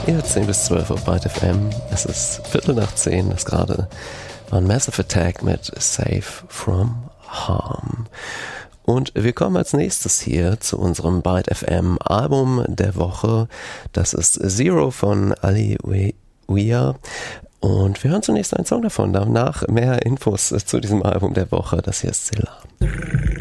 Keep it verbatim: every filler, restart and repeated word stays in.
Ihr hört zehn bis zwölf auf Byte F M. Es ist Viertel nach zehn. Das gerade war ein Massive Attack mit Safe from Harm. Und wir kommen als nächstes hier zu unserem Byte F M Album der Woche. Das ist Zero von Ali Weir. Und wir hören zunächst einen Song davon. Danach mehr Infos zu diesem Album der Woche. Das hier ist Zilla.